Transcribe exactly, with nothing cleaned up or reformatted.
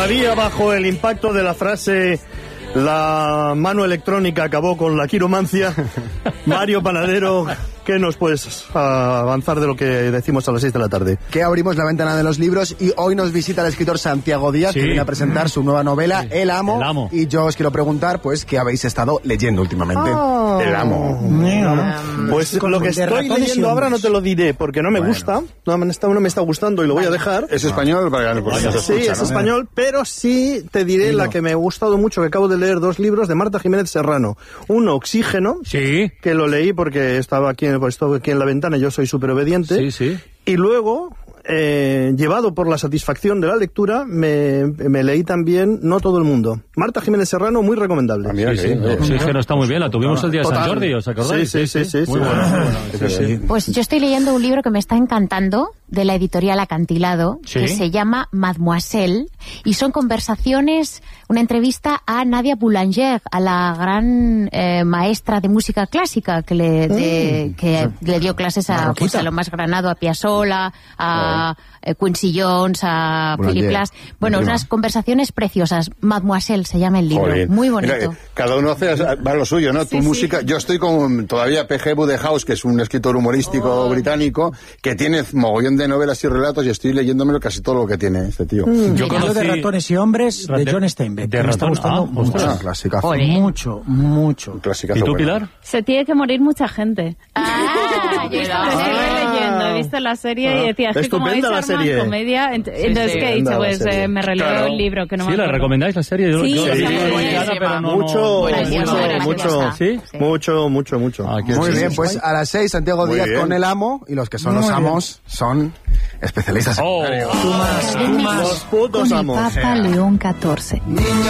Todavía bajo el impacto de la frase "la mano electrónica acabó con la quiromancia", Mario Panadero, ¿qué nos puedes avanzar de lo que decimos a las seis de la tarde? Que abrimos la ventana de los libros y hoy nos visita el escritor Santiago Díaz, sí, que viene a presentar su nueva novela, sí, El Amo. El Amo. Y yo os quiero preguntar, pues, ¿qué habéis estado leyendo últimamente? Oh. El Amo. Um, pues lo que estoy leyendo ahora no te lo diré, porque no me bueno. gusta, no me, está, no me está gustando y lo voy a dejar. ¿Es español? Para que sí, escucha, es ¿no? español, pero sí te diré sí, la no. que me ha gustado mucho, que acabo de leer dos libros de Marta Jiménez Serrano. Uno, Oxígeno, sí, que lo leí porque estaba aquí, pues, estaba aquí en la ventana, yo soy súper obediente. Sí, sí. Y luego, eh, llevado por la satisfacción de la lectura, me, me leí también No todo el mundo. Marta Jiménez Serrano, muy recomendable. Ah, mira, sí, sí. Sí, Oxígeno está muy bien, la tuvimos el día de San Jordi, ¿os acordáis? Sí, sí, sí. sí, muy sí. bueno. Muy bueno. Sí, sí, sí. Pues yo estoy leyendo un libro que me está encantando, de la editorial Acantilado, ¿sí? que se llama Mademoiselle, y son conversaciones, una entrevista a Nadia Boulanger, a la gran eh, maestra de música clásica que le, de, mm. que le dio clases a, pues, a lo más granado, a Piazzolla, a eh, Quincy Jones, a Boulanger. Philip Glass. Bueno, unas conversaciones preciosas. Mademoiselle se llama el libro. Joder. Muy bonito. Mira, cada uno hace va lo suyo, ¿no? Sí, tu música. Sí. Yo estoy con todavía P G Wodehouse, que es un escritor humorístico oh. británico, que tiene mogollón de novelas y relatos, y estoy leyéndomelo casi todo lo que tiene este tío. Mm. Yo conocí de Ratones y Hombres de John Steinbeck. De me está gustando ah, mucho. Ah, clasicazo. Mucho, mucho. Clasicazo. ¿Y tú, bueno. Pilar? Se tiene que morir mucha gente. Ah, yo estaba ah. leyendo, he visto la serie ah. y decía, es que como veis la serie. comedia, ent sí, entonces sí, que he dicho, pues eh, me releo claro. el libro, que no ¿Sí, me la recomendáis la serie? Sí, yo, sí, yo sí, sí, sí, pero no, mucho, no, mucho, mucho, mucho, ¿sí? Sí. mucho, mucho, mucho. Ah, muy bien, pues a las seis Santiago muy Díaz bien. con El Amo, y los que son muy los amos bien. son especialistas en oh. oh. Tú más, tú más. Los putos con amos. el Papa León catorce.